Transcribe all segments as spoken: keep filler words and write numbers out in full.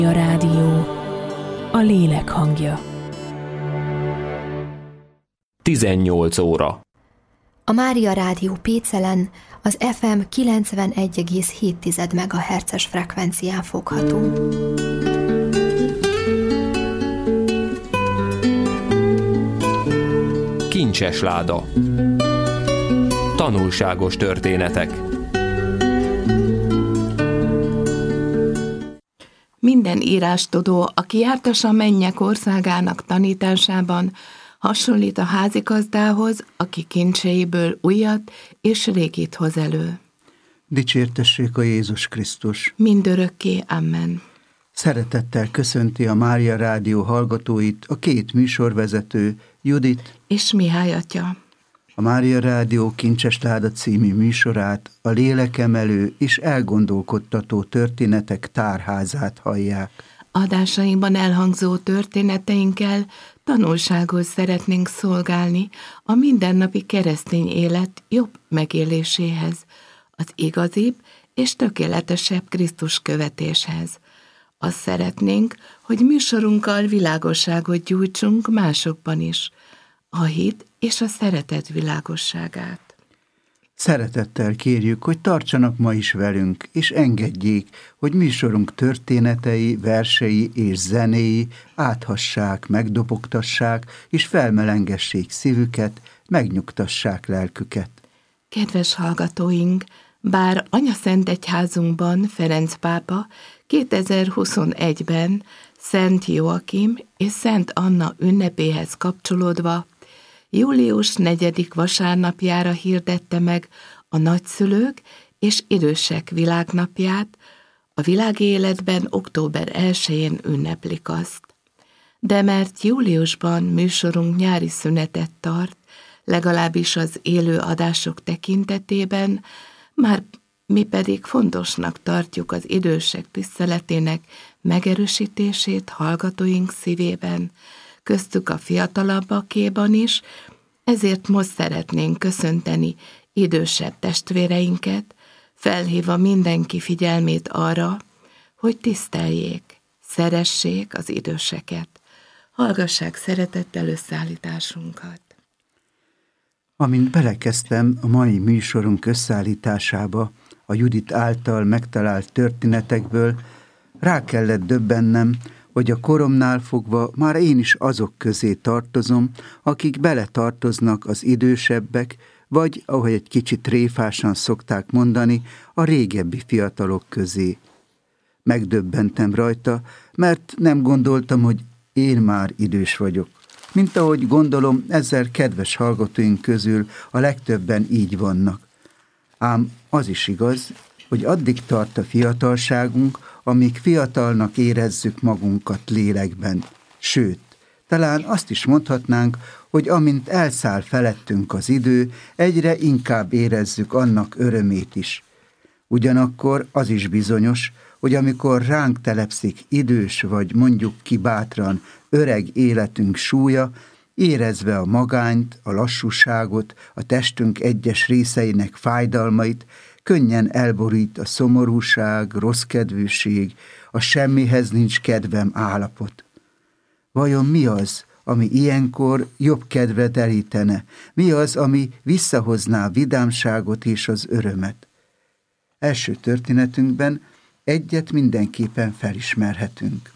A rádió, a lélek hangja. tizennyolc óra. A Mária Rádió Pécelen az ef em kilencvenegy egész hét megahertzes frekvencián fogható. Kincses láda. Tanulságos történetek. Minden írástudó, aki jártas a mennyek országának tanításában, hasonlít a házigazdához, aki kincseiből újat és régit hoz elő. Dicsértessék a Jézus Krisztus! Mindörökké, amen. Szeretettel köszönti a Mária Rádió hallgatóit a két műsorvezető, Judit és Mihály atya. A Mária Rádió Kincses Láda című műsorát, a lélekemelő és elgondolkodtató történetek tárházát hallják. Adásainkban elhangzó történeteinkkel tanulsághoz szeretnénk szolgálni a mindennapi keresztény élet jobb megéléséhez, az igazibb és tökéletesebb Krisztus követéshez. Azt szeretnénk, hogy műsorunkkal világosságot gyújtsunk másokban is, a hit és a szeretet világosságát. Szeretettel kérjük, hogy tartsanak ma is velünk, és engedjék, hogy műsorunk történetei, versei és zenéi áthassák, megdobogtassák, és felmelengessék szívüket, megnyugtassák lelküket. Kedves hallgatóink, bár Anyaszentegyházunkban Ferenc pápa kétezer-huszonegyben Szent Joakim és Szent Anna ünnepéhez kapcsolódva július negyedik vasárnapjára hirdette meg a nagyszülők és idősek világnapját, a világi életben október elsején ünneplik azt. De mert júliusban műsorunk nyári szünetet tart, legalábbis az élő adások tekintetében, már mi pedig fontosnak tartjuk az idősek tiszteletének megerősítését hallgatóink szívében, köztük a fiatalabbakéban is, ezért most szeretnénk köszönteni idősebb testvéreinket, felhívva mindenki figyelmét arra, hogy tiszteljék, szeressék az időseket. Hallgassák szeretettel összeállításunkat. Amint belekezdtem a mai műsorunk összeállításába, a Judit által megtalált történetekből, rá kellett döbbennem, hogy a koromnál fogva már én is azok közé tartozom, akik beletartoznak az idősebbek, vagy, ahogy egy kicsit tréfásan szokták mondani, a régebbi fiatalok közé. Megdöbbentem rajta, mert nem gondoltam, hogy én már idős vagyok. Mint ahogy gondolom, ezzel kedves hallgatóink közül a legtöbben így vannak. Ám az is igaz, hogy addig tart a fiatalságunk, amíg fiatalnak érezzük magunkat lélekben. Sőt, talán azt is mondhatnánk, hogy amint elszáll felettünk az idő, egyre inkább érezzük annak örömét is. Ugyanakkor az is bizonyos, hogy amikor ránk telepszik idős vagy mondjuk ki bátran öreg életünk súlya, érezve a magányt, a lassúságot, a testünk egyes részeinek fájdalmait, könnyen elborít a szomorúság, rosszkedvűség, a semmihez nincs kedvem állapot. Vajon mi az, ami ilyenkor jobb kedvet elítene? Mi az, ami visszahozná a vidámságot és az örömet? Első történetünkben egyet mindenképpen felismerhetünk.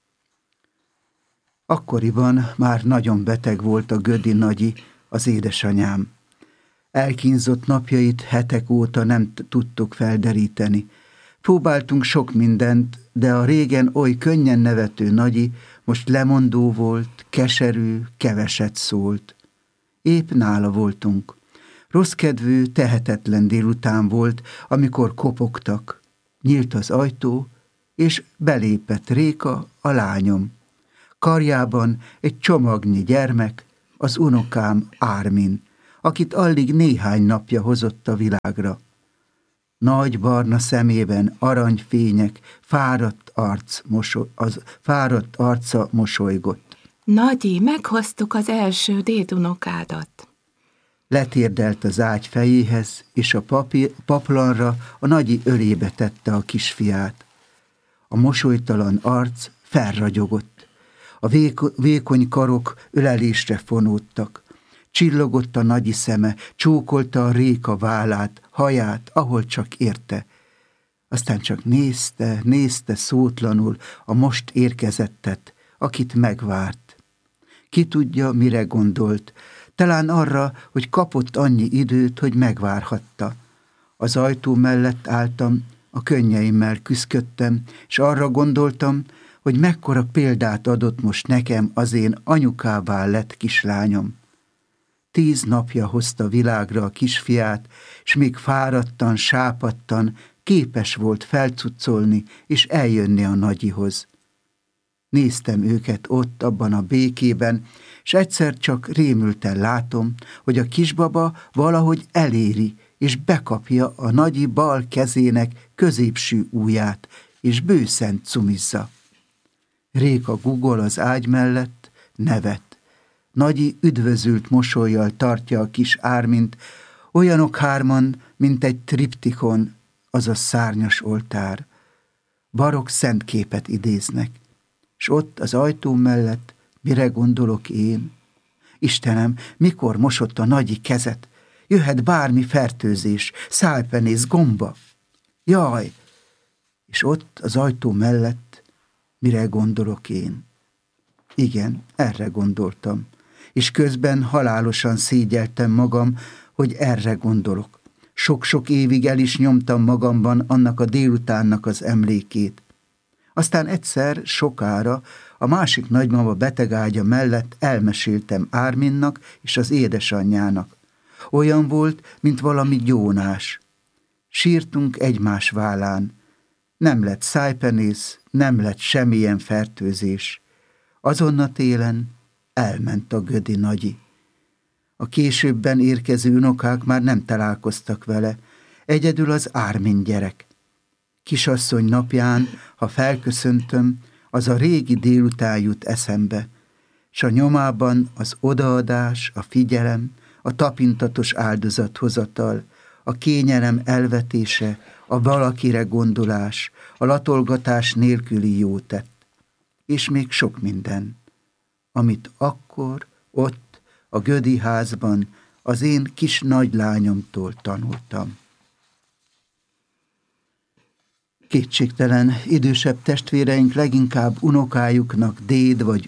Akkoriban már nagyon beteg volt a Gödi Nagyi, az édesanyám. Elkínzott napjait hetek óta nem tudtuk felderíteni. Próbáltunk sok mindent, de a régen oly könnyen nevető Nagyi most lemondó volt, keserű, keveset szólt. Épp nála voltunk. Rosszkedvű, tehetetlen délután volt, amikor kopogtak. Nyílt az ajtó, és belépett Réka, a lányom. Karjában egy csomagnyi gyermek, az unokám Ármin, akit alig néhány napja hozott a világra. Nagy barna szemében aranyfények, fáradt, arc moso- az fáradt arca mosolygott. Nagyi, meghoztuk az első dédunokádat. Letérdelt az ágy fejéhez, és a papír, paplanra a Nagyi ölébe tette a kisfiát. A mosolytalan arc felragyogott. A véko- vékony karok ölelésre fonódtak. Csillogott a nagyi szeme, csókolta a réka vállát, haját, ahol csak érte. Aztán csak nézte, nézte szótlanul a most érkezettet, akit megvárt. Ki tudja, mire gondolt, talán arra, hogy kapott annyi időt, hogy megvárhatta. Az ajtó mellett álltam, a könnyeimmel küszködtem, és arra gondoltam, hogy mekkora példát adott most nekem az én anyukává lett kislányom. Tíz napja hozta világra a kisfiát, és még fáradtan, sápadtan képes volt felcuccolni és eljönni a nagyihoz. Néztem őket ott, abban a békében, és egyszer csak rémülten látom, hogy a kisbaba valahogy eléri, és bekapja a nagyi bal kezének középső ujját, és bőszent cumizza. Réka gugol az ágy mellett, nevet. Nagyi üdvözült mosollyal tartja a kis Ármint, olyanok hárman, mint egy triptikon, azaz szárnyas oltár. Barokk szentképet idéznek, s ott az ajtó mellett mire gondolok én? Istenem, mikor mosott a nagyi kezet? Jöhet bármi fertőzés, szájpenész, gomba. Jaj! És ott az ajtó mellett mire gondolok én? Igen, erre gondoltam, és közben halálosan szégyeltem magam, hogy erre gondolok. Sok-sok évig el is nyomtam magamban annak a délutánnak az emlékét. Aztán egyszer, sokára, a másik nagymama betegágya mellett elmeséltem Árminnak és az édesanyjának. Olyan volt, mint valami gyónás. Sírtunk egymás vállán. Nem lett szájpenész, nem lett semmilyen fertőzés. Azon a télen elment a gödi nagyi. A későbben érkező unokák már nem találkoztak vele, egyedül az Ármin gyerek. Kisasszony napján, ha felköszöntöm, az a régi délután jut eszembe, s a nyomában az odaadás, a figyelem, a tapintatos áldozathozatal, a kényelem elvetése, a valakire gondolás, a latolgatás nélküli jótett, és még sok minden, amit akkor, ott, a gödi házban az én kis nagylányomtól tanultam. Kétségtelen, idősebb testvéreink leginkább unokájuknak, déd vagy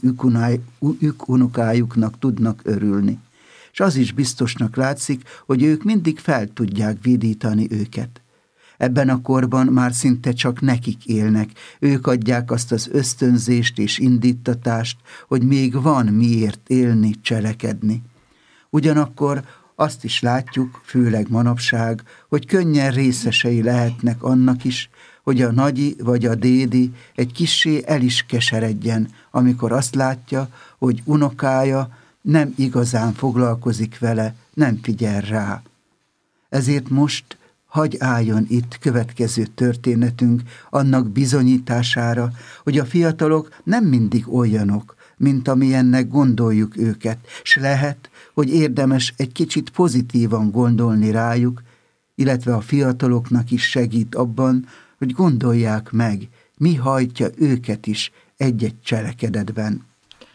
ük unokájuknak tudnak örülni. És az is biztosnak látszik, hogy ők mindig fel tudják vidítani őket. Ebben a korban már szinte csak nekik élnek, ők adják azt az ösztönzést és indítatást, hogy még van miért élni, cselekedni. Ugyanakkor azt is látjuk, főleg manapság, hogy könnyen részesei lehetnek annak is, hogy a nagyi vagy a dédi egy kissé el is keseredjen, amikor azt látja, hogy unokája nem igazán foglalkozik vele, nem figyel rá. Ezért most hagy álljon itt következő történetünk annak bizonyítására, hogy a fiatalok nem mindig olyanok, mint amilyennek gondoljuk őket, s lehet, hogy érdemes egy kicsit pozitívan gondolni rájuk, illetve a fiataloknak is segít abban, hogy gondolják meg, mi hajtja őket is egy-egy cselekedetben.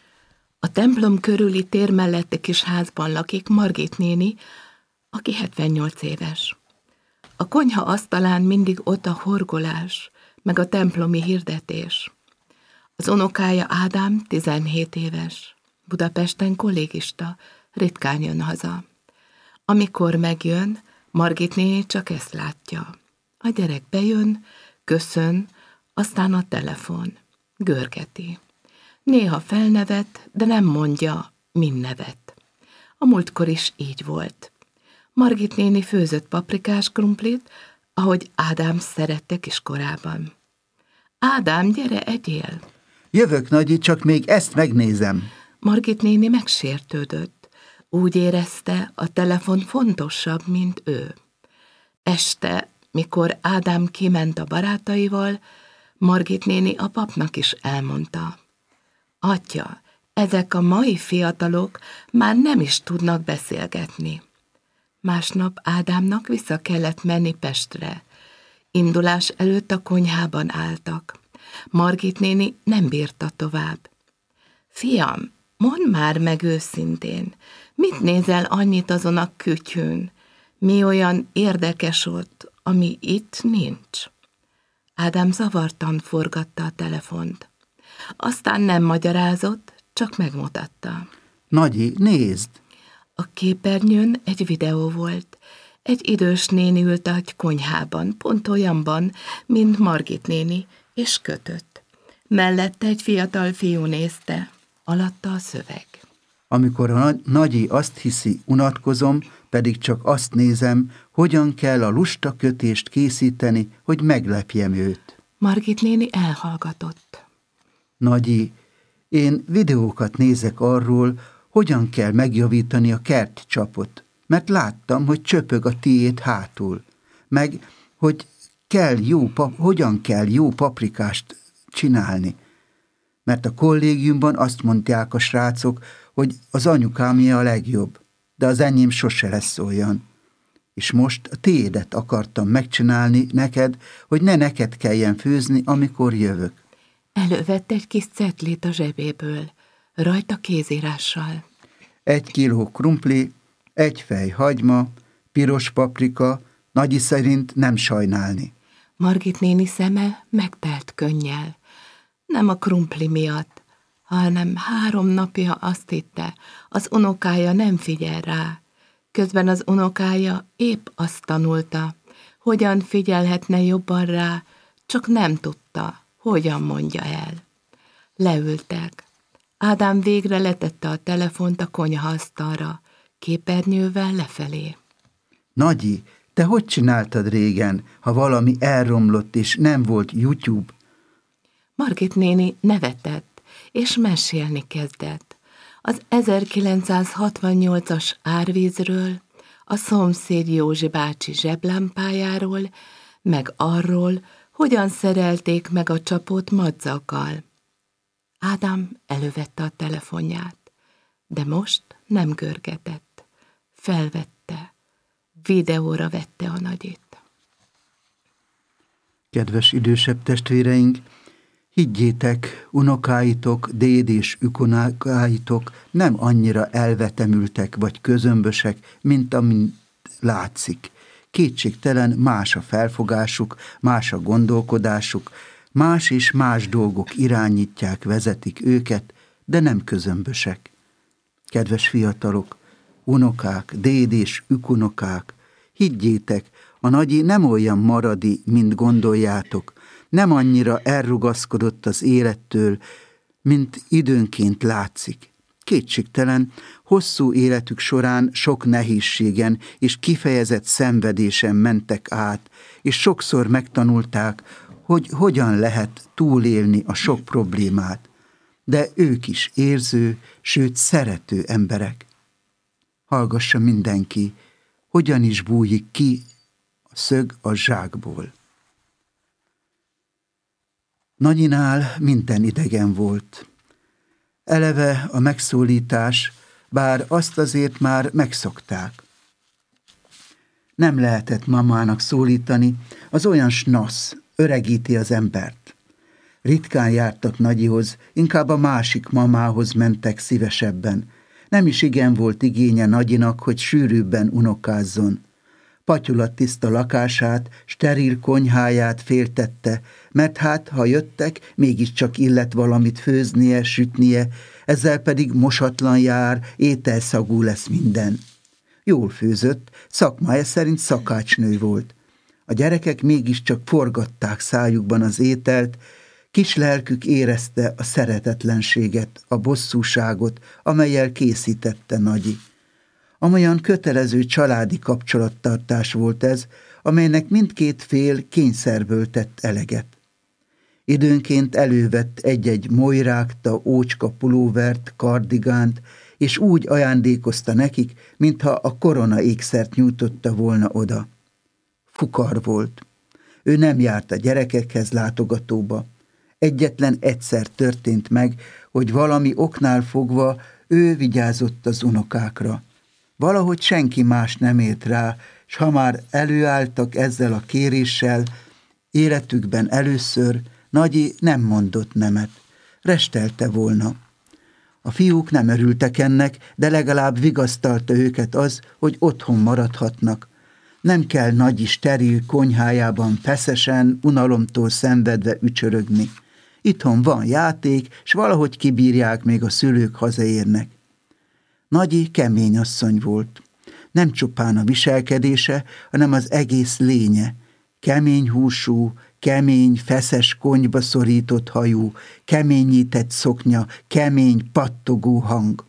A templom körüli tér melletti kis házban lakik Margit néni, aki hetvennyolc éves. A konyha asztalán mindig ott a horgolás, meg a templomi hirdetés. Az unokája Ádám tizenhét éves, Budapesten kollégista, ritkán jön haza. Amikor megjön, Margit néni csak ezt látja. A gyerek bejön, köszön, aztán a telefon, görgeti. Néha felnevet, de nem mondja, min nevet. A múltkor is így volt. Margit néni főzött paprikás krumplit, ahogy Ádám szerette kiskorában. Ádám, gyere, egyél! Jövök, nagyi, csak még ezt megnézem. Margit néni megsértődött. Úgy érezte, a telefon fontosabb, mint ő. Este, mikor Ádám kiment a barátaival, Margit néni a papnak is elmondta. Atya, ezek a mai fiatalok már nem is tudnak beszélgetni. Másnap Ádámnak vissza kellett menni Pestre. Indulás előtt a konyhában álltak. Margit néni nem bírta tovább. Fiam, mondd már meg őszintén, mit nézel annyit azon a kütyűn? Mi olyan érdekes ott, ami itt nincs? Ádám zavartan forgatta a telefont. Aztán nem magyarázott, csak megmutatta. Nagyi, nézd! A képernyőn egy videó volt. Egy idős néni ült egy konyhában, pont olyanban, mint Margit néni, és kötött. Mellette egy fiatal fiú nézte, alatta a szöveg. Amikor a Nagyi azt hiszi, unatkozom, pedig csak azt nézem, hogyan kell a lusta kötést készíteni, hogy meglepjem őt. Margit néni elhallgatott. Nagyi, én videókat nézek arról, hogyan kell megjavítani a kertcsapot, mert láttam, hogy csöpög a tiéd hátul, meg hogy kell jó, hogyan kell jó paprikást csinálni. Mert a kollégiumban azt mondják a srácok, hogy az anyukámé a legjobb, de az enyém sose lesz olyan. És most a tiédet akartam megcsinálni neked, hogy ne neked kelljen főzni, amikor jövök. Elővett egy kis cetlit a zsebéből, rajta kézírással. Egy kiló krumpli, egy fej hagyma, piros paprika, Nagyi szerint nem sajnálni. Margit néni szeme megtelt könnyel. Nem a krumpli miatt, hanem három napja azt hitte, az unokája nem figyel rá. Közben az unokája épp azt tanulta, hogyan figyelhetne jobban rá, csak nem tudta, hogyan mondja el. Leültek. Ádám végre letette a telefont a konyhaasztalra, képernyővel lefelé. Nagyi, te hogy csináltad régen, ha valami elromlott és nem volt YouTube? Margit néni nevetett, és mesélni kezdett. Az ezerkilencszázhatvannyolcas árvízről, a szomszéd Józsi bácsi zseblámpájáról, meg arról, hogyan szerelték meg a csapot madzakkal. Ádám elővette a telefonját, de most nem görgetett. Felvette, videóra vette a Nagyit. Kedves idősebb testvéreink, higgyétek, unokáitok, déd és ükunokáitok nem annyira elvetemültek vagy közömbösek, mint amint látszik. Kétségtelen más a felfogásuk, más a gondolkodásuk, más és más dolgok irányítják, vezetik őket, de nem közömbösek. Kedves fiatalok, unokák, déd és ükunokák, higgyétek, a Nagyi nem olyan maradi, mint gondoljátok, nem annyira elrugaszkodott az élettől, mint időnként látszik. Kétségtelen, hosszú életük során sok nehézségen és kifejezett szenvedésen mentek át, és sokszor megtanulták, hogy hogyan lehet túlélni a sok problémát, de ők is érző, sőt szerető emberek. Hallgassa mindenki, hogyan is bújik ki a szög a zsákból. Nagyinál minden idegen volt. Eleve a megszólítás, bár azt azért már megszokták. Nem lehetett mamának szólítani, az olyan snasz, öregíti az embert. Ritkán jártak Nagyihoz, inkább a másik mamához mentek szívesebben. Nem is igen volt igénye Nagyinak, hogy sűrűbben unokázzon. Patyulat tiszta lakását, steril konyháját féltette, mert hát, ha jöttek, mégiscsak illet valamit főznie, sütnie, ezzel pedig mosatlan jár, ételszagú lesz minden. Jól főzött, szakmája szerint szakácsnő volt. A gyerekek mégiscsak forgatták szájukban az ételt, kis lelkük érezte a szeretetlenséget, a bosszúságot, amellyel készítette Nagyi. Amolyan kötelező családi kapcsolattartás volt ez, amelynek mindkét fél kényszerből tett eleget. Időnként elővett egy-egy molyrákta, ócska pulóvert, kardigánt, és úgy ajándékozta nekik, mintha a korona ékszert nyújtotta volna oda. Fukar volt. Ő nem járt a gyerekekhez látogatóba. Egyetlen egyszer történt meg, hogy valami oknál fogva ő vigyázott az unokákra. Valahogy senki más nem ért rá, s ha már előálltak ezzel a kéréssel, életükben először Nagyi nem mondott nemet. Restelte volna. A fiúk nem örültek ennek, de legalább vigasztalta őket az, hogy otthon maradhatnak. Nem kell Nagyi steril konyhájában feszesen, unalomtól szenvedve ücsörögni. Itthon van játék, s valahogy kibírják, még a szülők hazaérnek. Nagyi kemény asszony volt. Nem csupán a viselkedése, hanem az egész lénye. Kemény húsú, kemény, feszes konyba szorított hajú, keményített szoknya, kemény, pattogó hang.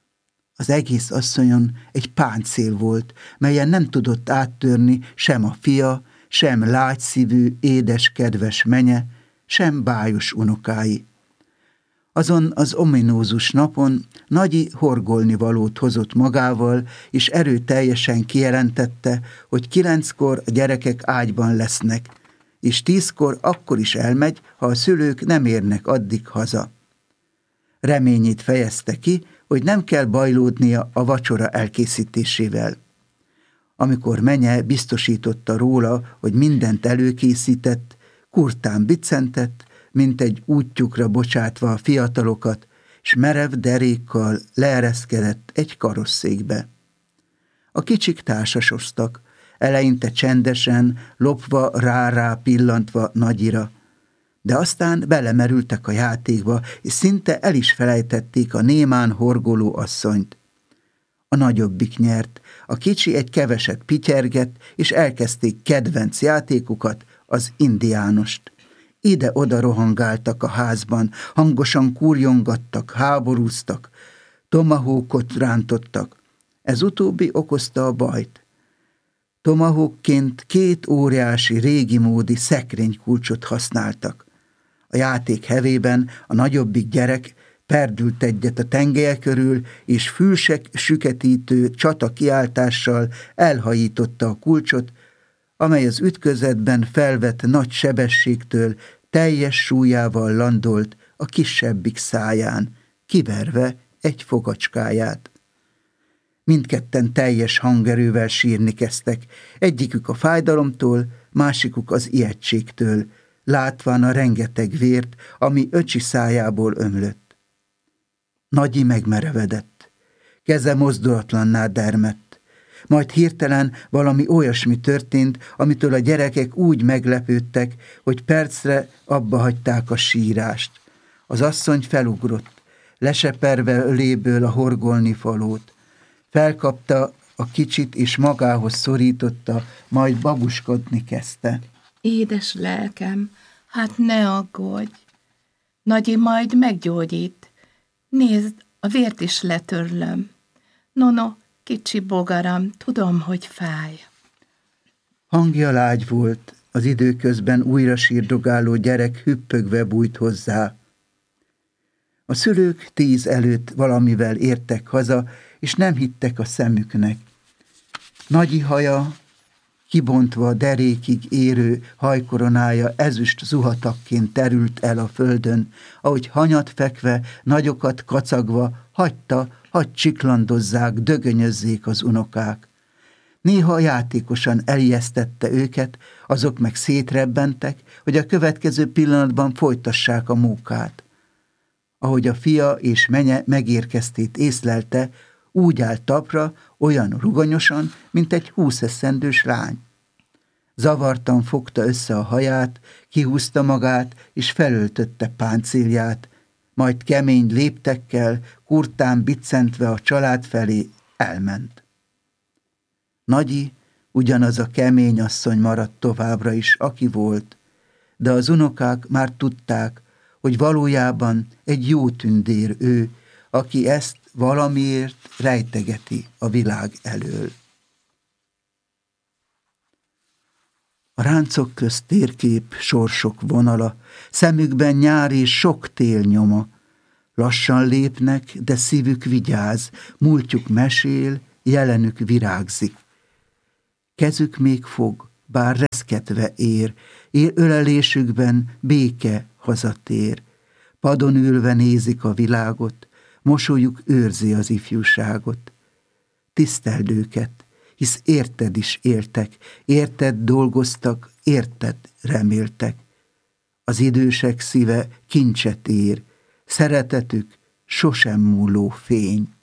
Az egész asszonyon egy páncél volt, melyen nem tudott áttörni sem a fia, sem lágyszívű, édes, kedves menye, sem bájos unokái. Azon az ominózus napon Nagyi horgolnivalót hozott magával, és erőteljesen kijelentette, hogy kilenckor a gyerekek ágyban lesznek, és tízkor akkor is elmegy, ha a szülők nem érnek addig haza. Reményét fejezte ki, hogy nem kell bajlódnia a vacsora elkészítésével. Amikor menye biztosította róla, hogy mindent előkészített, kurtán biccentett, mint egy útjukra bocsátva a fiatalokat, s merev derékkal leereszkedett egy karosszékbe. A kicsik társasoztak, eleinte csendesen, lopva, rá-rá pillantva Nagyira, de aztán belemerültek a játékba, és szinte el is felejtették a némán horgoló asszonyt. A nagyobbik nyert, a kicsi egy keveset pityergett, és elkezdték kedvenc játékukat, az indiánost. Ide-oda rohangáltak a házban, hangosan kurjongattak, háborúztak, tomahawkot rántottak. Ez utóbbi okozta a bajt. Tomahawkként két óriási régimódi szekrénykulcsot használtak. A játék hevében a nagyobbik gyerek perdült egyet a tengelye körül, és fülsek süketítő csata kiáltással elhajította a kulcsot, amely az ütközetben felvett nagy sebességtől teljes súlyával landolt a kisebbik száján, kiverve egy fogacskáját. Mindketten teljes hangerővel sírni kezdtek, egyikük a fájdalomtól, másikuk az ijegységtől, látván a rengeteg vért, ami öcsi szájából ömlött. Nagyi megmerevedett, keze mozdulatlanná dermedt, majd hirtelen valami olyasmi történt, amitől a gyerekek úgy meglepődtek, hogy percre abba hagyták a sírást. Az asszony felugrott, leseperve öléből a horgolnifalót. Felkapta a kicsit, és magához szorította, majd babuskodni kezdte. Édes lelkem, hát ne aggódj. Nagyi majd meggyógyít. Nézd, a vért is letörlöm. Nono, kicsi bogaram, tudom, hogy fáj. Hangja lágy volt, az időközben újra sírdogáló gyerek hüppögve bújt hozzá. A szülők tíz előtt valamivel értek haza, és nem hittek a szemüknek. Nagyi haja, kibontva derékig érő hajkoronája ezüst zuhatakként terült el a földön, ahogy hanyat fekve, nagyokat kacagva hagyta, hadd csiklandozzák, dögönyözzék az unokák. Néha játékosan elijesztette őket, azok meg szétrebbentek, hogy a következő pillanatban folytassák a mókát. Ahogy a fia és menye megérkeztét észlelte, úgy állt tapra, olyan rugonyosan, mint egy húszeszendős lány. Zavartan fogta össze a haját, kihúzta magát, és felöltötte páncélját, majd kemény léptekkel, kurtán biccentve a család felé elment. Nagyi ugyanaz a kemény asszony maradt továbbra is, aki volt, de az unokák már tudták, hogy valójában egy jó tündér ő, aki ezt valamiért rejtegeti a világ elől. A ráncok közt térkép, sorsok vonala, szemükben nyár és sok tél nyoma. Lassan lépnek, de szívük vigyáz, múltjuk mesél, jelenük virágzik. Kezük még fog, bár reszketve ér, ér ölelésükben béke hazatér. Padon ülve nézik a világot, mosolyuk őrzi az ifjúságot. Tiszteld őket, hisz érted is éltek, érted dolgoztak, érted reméltek. Az idősek szíve kincset ér, szeretetük sosem múló fény.